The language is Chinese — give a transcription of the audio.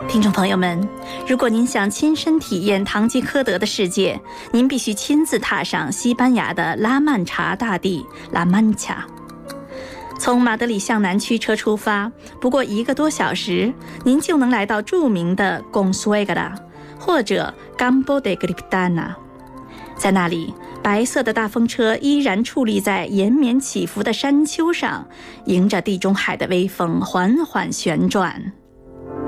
听众朋友们，如果您想亲身体验堂吉诃德的世界，您必须亲自踏上西班牙的拉曼查大地拉曼恰。从马德里向南驱车出发，不过1个多小时，您就能来到著名的贡苏埃格拉或者 Campo de Griptana。在那里，白色的大风车依然矗立在延绵起伏的山丘上，迎着地中海的微风缓缓旋转。